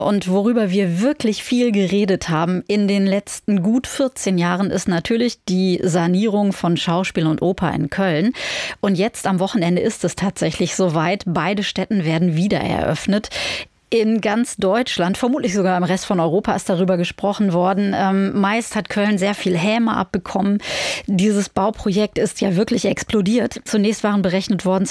Und worüber wir wirklich viel geredet haben in den letzten gut 14 Jahren ist natürlich die Sanierung von Schauspiel und Oper in Köln. Und jetzt am Wochenende ist es tatsächlich soweit. Beide Stätten werden wieder eröffnet. In ganz Deutschland, vermutlich sogar im Rest von Europa ist darüber gesprochen worden. Meist hat Köln sehr viel Häme abbekommen. Dieses Bauprojekt ist ja wirklich explodiert. Zunächst waren berechnet worden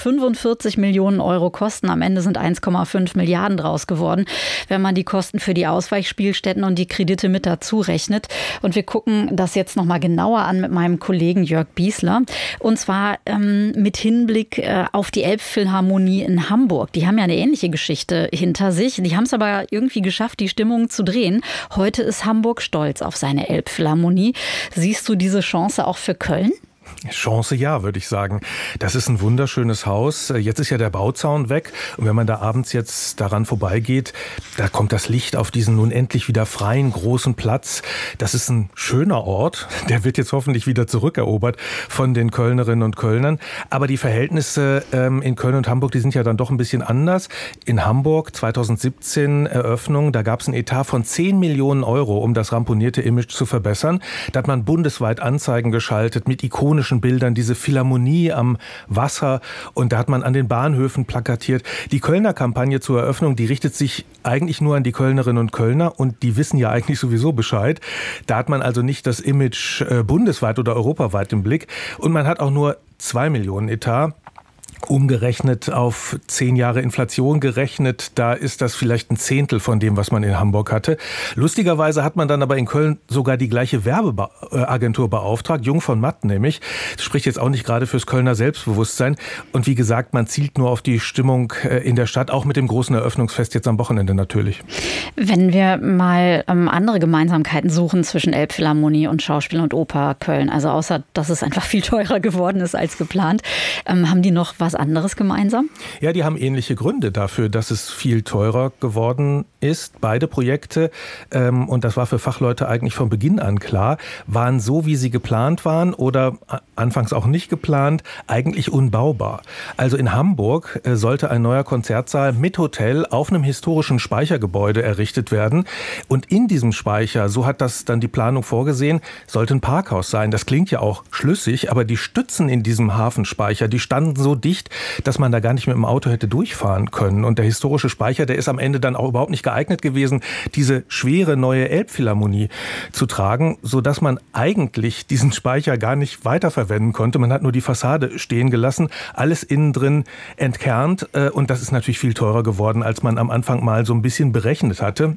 245 Millionen Euro Kosten. Am Ende sind 1,5 Milliarden draus geworden, wenn man die Kosten für die Ausweichspielstätten und die Kredite mit dazu rechnet. Und wir gucken das jetzt noch mal genauer an mit meinem Kollegen Jörg Biesler. Und zwar mit Hinblick auf die Elbphilharmonie in Hamburg. Die haben ja eine ähnliche Geschichte hinter sich. Die haben es aber irgendwie geschafft, die Stimmung zu drehen. Heute ist Hamburg stolz auf seine Elbphilharmonie. Siehst du diese Chance auch für Köln? Chance ja, würde ich sagen. Das ist ein wunderschönes Haus. Jetzt ist ja der Bauzaun weg. Und wenn man da abends jetzt daran vorbeigeht, da kommt das Licht auf diesen nun endlich wieder freien, großen Platz. Das ist ein schöner Ort. Der wird jetzt hoffentlich wieder zurückerobert von den Kölnerinnen und Kölnern. Aber die Verhältnisse in Köln und Hamburg, die sind ja dann doch ein bisschen anders. In Hamburg 2017 Eröffnung, da gab es einen Etat von 10 Millionen Euro, um das ramponierte Image zu verbessern. Da hat man bundesweit Anzeigen geschaltet mit ikonischen Bildern, diese Philharmonie am Wasser, und da hat man an den Bahnhöfen plakatiert. Die Kölner Kampagne zur Eröffnung, die richtet sich eigentlich nur an die Kölnerinnen und Kölner, und die wissen ja eigentlich sowieso Bescheid. Da hat man also nicht das Image bundesweit oder europaweit im Blick, und man hat auch nur 2 Millionen Etat. Umgerechnet auf 10 Jahre Inflation gerechnet, da ist das vielleicht ein Zehntel von dem, was man in Hamburg hatte. Lustigerweise hat man dann aber in Köln sogar die gleiche Werbeagentur beauftragt, Jung von Matt nämlich. Das spricht jetzt auch nicht gerade fürs Kölner Selbstbewusstsein. Und wie gesagt, man zielt nur auf die Stimmung in der Stadt, auch mit dem großen Eröffnungsfest jetzt am Wochenende natürlich. Wenn wir mal andere Gemeinsamkeiten suchen zwischen Elbphilharmonie und Schauspiel und Oper Köln, also außer, dass es einfach viel teurer geworden ist als geplant, haben die noch was anderes gemeinsam? Ja, die haben ähnliche Gründe dafür, dass es viel teurer geworden ist. Beide Projekte, und das war für Fachleute eigentlich von Beginn an klar, waren so, wie sie geplant waren oder anfangs auch nicht geplant, eigentlich unbaubar. Also in Hamburg sollte ein neuer Konzertsaal mit Hotel auf einem historischen Speichergebäude errichtet werden. Und in diesem Speicher, so hat das dann die Planung vorgesehen, sollte ein Parkhaus sein. Das klingt ja auch schlüssig, aber die Stützen in diesem Hafenspeicher, die standen so dicht, dass man da gar nicht mit dem Auto hätte durchfahren können. Und der historische Speicher, der ist am Ende dann auch überhaupt nicht geeignet gewesen, diese schwere neue Elbphilharmonie zu tragen, sodass man eigentlich diesen Speicher gar nicht weiterverwenden konnte. Man hat nur die Fassade stehen gelassen, alles innen drin entkernt. Und das ist natürlich viel teurer geworden, als man am Anfang mal so ein bisschen berechnet hatte.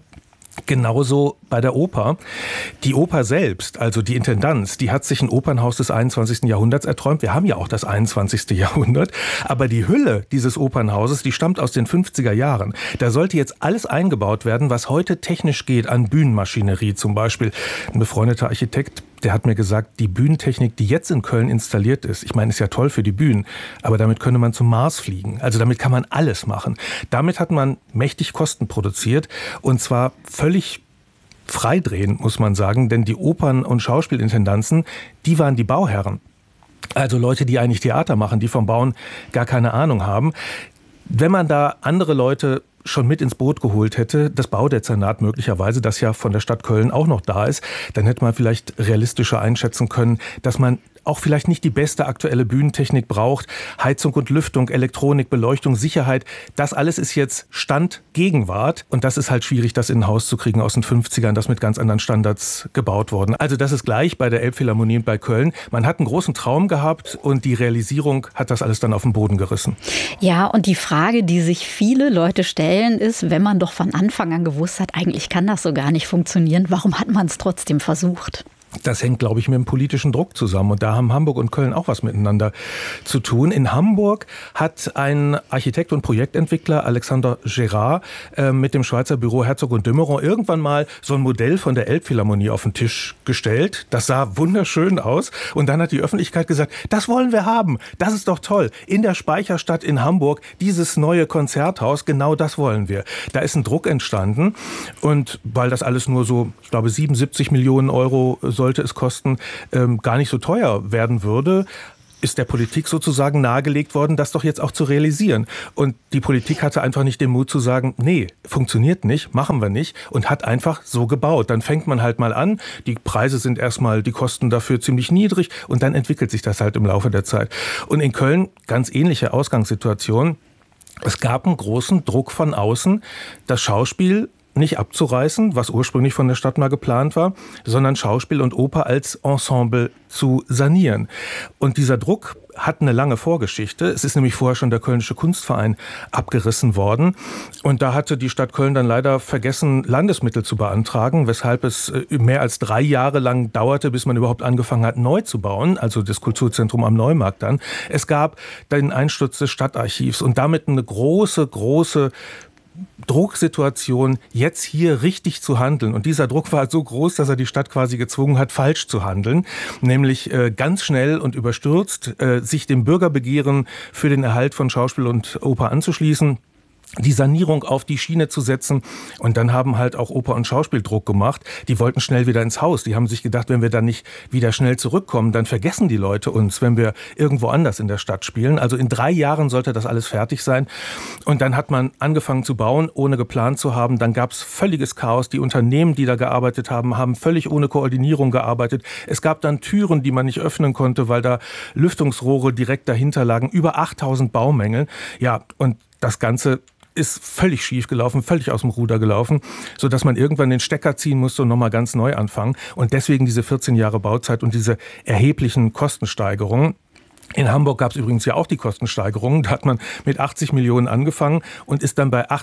Genauso bei der Oper. Die Oper selbst, also die Intendanz, die hat sich ein Opernhaus des 21. Jahrhunderts erträumt. Wir haben ja auch das 21. Jahrhundert. Aber die Hülle dieses Opernhauses, die stammt aus den 50er Jahren. Da sollte jetzt alles eingebaut werden, was heute technisch geht, an Bühnenmaschinerie zum Beispiel. Ein befreundeter Architekt, der hat mir gesagt, die Bühnentechnik, die jetzt in Köln installiert ist, ich meine, ist ja toll für die Bühnen, aber damit könne man zum Mars fliegen. Also damit kann man alles machen. Damit hat man mächtig Kosten produziert, und zwar völlig freidrehen, muss man sagen, denn die Opern- und Schauspielintendanzen, die waren die Bauherren. Also Leute, die eigentlich Theater machen, die vom Bauen gar keine Ahnung haben. Wenn man da andere Leute schon mit ins Boot geholt hätte, das Baudezernat möglicherweise, das ja von der Stadt Köln auch noch da ist, dann hätte man vielleicht realistischer einschätzen können, dass man auch vielleicht nicht die beste aktuelle Bühnentechnik braucht. Heizung und Lüftung, Elektronik, Beleuchtung, Sicherheit, das alles ist jetzt Stand Gegenwart. Und das ist halt schwierig, das in ein Haus zu kriegen aus den 50ern, das mit ganz anderen Standards gebaut worden. Also das ist gleich bei der Elbphilharmonie und bei Köln. Man hat einen großen Traum gehabt, und die Realisierung hat das alles dann auf den Boden gerissen. Ja, und die Frage, die sich viele Leute stellen, ist, wenn man doch von Anfang an gewusst hat, eigentlich kann das so gar nicht funktionieren, warum hat man es trotzdem versucht? Das hängt, glaube ich, mit dem politischen Druck zusammen. Und da haben Hamburg und Köln auch was miteinander zu tun. In Hamburg hat ein Architekt und Projektentwickler, Alexander Gerard, mit dem Schweizer Büro Herzog und de Meuron irgendwann mal so ein Modell von der Elbphilharmonie auf den Tisch gestellt. Das sah wunderschön aus. Und dann hat die Öffentlichkeit gesagt, das wollen wir haben. Das ist doch toll. In der Speicherstadt in Hamburg, dieses neue Konzerthaus, genau das wollen wir. Da ist ein Druck entstanden. Und weil das alles nur so, ich glaube, 77 Millionen Euro sollte es kosten, gar nicht so teuer werden würde, ist der Politik sozusagen nahegelegt worden, das doch jetzt auch zu realisieren. Und die Politik hatte einfach nicht den Mut zu sagen, nee, funktioniert nicht, machen wir nicht und hat einfach so gebaut. Dann fängt man halt mal an, die Preise sind erstmal, die Kosten dafür ziemlich niedrig und dann entwickelt sich das halt im Laufe der Zeit. Und in Köln ganz ähnliche Ausgangssituation. Es gab einen großen Druck von außen, das Schauspiel nicht abzureißen, was ursprünglich von der Stadt mal geplant war, sondern Schauspiel und Oper als Ensemble zu sanieren. Und dieser Druck hat eine lange Vorgeschichte. Es ist nämlich vorher schon der Kölnische Kunstverein abgerissen worden. Und da hatte die Stadt Köln dann leider vergessen, Landesmittel zu beantragen, weshalb es mehr als 3 Jahre lang dauerte, bis man überhaupt angefangen hat, neu zu bauen, also das Kulturzentrum am Neumarkt dann. Es gab den Einsturz des Stadtarchivs und damit eine große Drucksituation, jetzt hier richtig zu handeln. Und dieser Druck war so groß, dass er die Stadt quasi gezwungen hat, falsch zu handeln. Nämlich ganz schnell und überstürzt sich dem Bürgerbegehren für den Erhalt von Schauspiel und Oper anzuschließen, die Sanierung auf die Schiene zu setzen. Und dann haben halt auch Oper und Schauspiel Druck gemacht. Die wollten schnell wieder ins Haus. Die haben sich gedacht, wenn wir dann nicht wieder schnell zurückkommen, dann vergessen die Leute uns, wenn wir irgendwo anders in der Stadt spielen. Also in 3 Jahren sollte das alles fertig sein. Und dann hat man angefangen zu bauen, ohne geplant zu haben. Dann gab es völliges Chaos. Die Unternehmen, die da gearbeitet haben, haben völlig ohne Koordinierung gearbeitet. Es gab dann Türen, die man nicht öffnen konnte, weil da Lüftungsrohre direkt dahinter lagen. Über 8000 Baumängel. Ja, und das Ganze ist völlig schief gelaufen, völlig aus dem Ruder gelaufen, sodass man irgendwann den Stecker ziehen musste und nochmal ganz neu anfangen. Und deswegen diese 14 Jahre Bauzeit und diese erheblichen Kostensteigerungen. In Hamburg gab es übrigens ja auch die Kostensteigerungen. Da hat man mit 80 Millionen angefangen und ist dann bei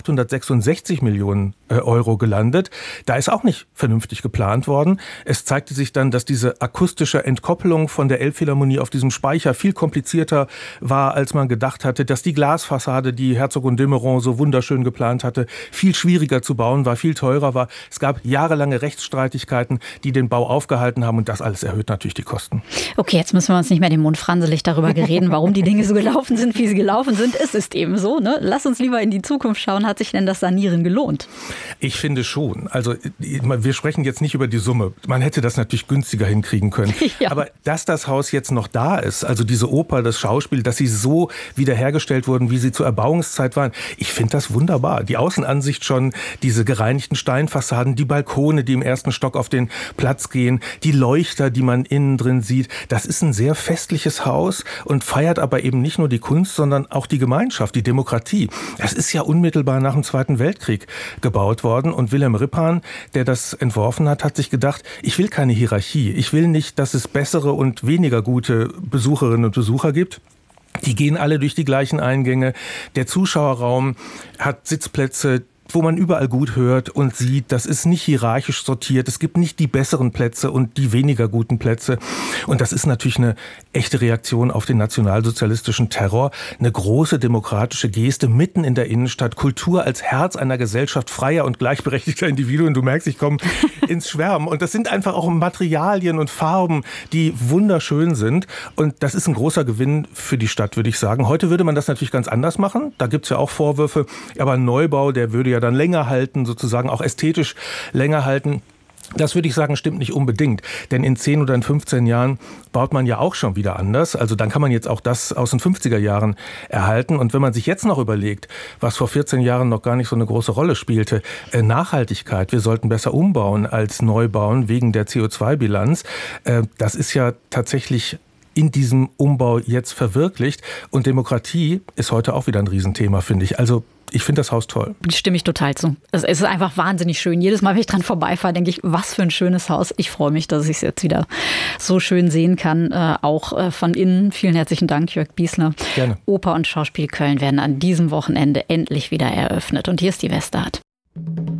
866 Millionen Euro gelandet. Da ist auch nicht vernünftig geplant worden. Es zeigte sich dann, dass diese akustische Entkoppelung von der Elbphilharmonie auf diesem Speicher viel komplizierter war, als man gedacht hatte. Dass die Glasfassade, die Herzog und de Meuron so wunderschön geplant hatte, viel schwieriger zu bauen war, viel teurer war. Es gab jahrelange Rechtsstreitigkeiten, die den Bau aufgehalten haben. Und das alles erhöht natürlich die Kosten. Okay, jetzt müssen wir uns nicht mehr den Mund franselig darüber reden, warum die Dinge so gelaufen sind, wie sie gelaufen sind. Es ist eben so, ne? Lass uns lieber in die Zukunft schauen. Hat sich denn das Sanieren gelohnt? Ich finde schon. Also wir sprechen jetzt nicht über die Summe. Man hätte das natürlich günstiger hinkriegen können. Ja. Aber dass das Haus jetzt noch da ist, also diese Oper, das Schauspiel, dass sie so wiederhergestellt wurden, wie sie zur Erbauungszeit waren, ich finde das wunderbar. Die Außenansicht schon, diese gereinigten Steinfassaden, die Balkone, die im ersten Stock auf den Platz gehen, die Leuchter, die man innen drin sieht. Das ist ein sehr festliches Haus und feiert aber eben nicht nur die Kunst, sondern auch die Gemeinschaft, die Demokratie. Das ist ja unmittelbar nach dem Zweiten Weltkrieg gebaut worden und Wilhelm Rippahn, der das entworfen hat, hat sich gedacht, ich will keine Hierarchie. Ich will nicht, dass es bessere und weniger gute Besucherinnen und Besucher gibt. Die gehen alle durch die gleichen Eingänge. Der Zuschauerraum hat Sitzplätze, wo man überall gut hört und sieht, das ist nicht hierarchisch sortiert. Es gibt nicht die besseren Plätze und die weniger guten Plätze. Und das ist natürlich eine echte Reaktion auf den nationalsozialistischen Terror. Eine große demokratische Geste mitten in der Innenstadt. Kultur als Herz einer Gesellschaft freier und gleichberechtigter Individuen. Du merkst, ich komme ins Schwärmen. Und das sind einfach auch Materialien und Farben, die wunderschön sind. Und das ist ein großer Gewinn für die Stadt, würde ich sagen. Heute würde man das natürlich ganz anders machen. Da gibt es ja auch Vorwürfe. Aber ein Neubau, der würde ja dann länger halten, sozusagen auch ästhetisch länger halten. Das würde ich sagen, stimmt nicht unbedingt. Denn in 10 oder in 15 Jahren baut man ja auch schon wieder anders. Also dann kann man jetzt auch das aus den 50er Jahren erhalten. Und wenn man sich jetzt noch überlegt, was vor 14 Jahren noch gar nicht so eine große Rolle spielte, Nachhaltigkeit, wir sollten besser umbauen als neu bauen wegen der CO2-Bilanz, das ist ja tatsächlich in diesem Umbau jetzt verwirklicht. Und Demokratie ist heute auch wieder ein Riesenthema, finde ich. Also ich finde das Haus toll. Stimme ich total zu. Es ist einfach wahnsinnig schön. Jedes Mal, wenn ich dran vorbeifahre, denke ich, was für ein schönes Haus. Ich freue mich, dass ich es jetzt wieder so schön sehen kann, auch von innen. Vielen herzlichen Dank, Jörg Biesler. Gerne. Oper und Schauspiel Köln werden an diesem Wochenende endlich wieder eröffnet. Und hier ist die Westart.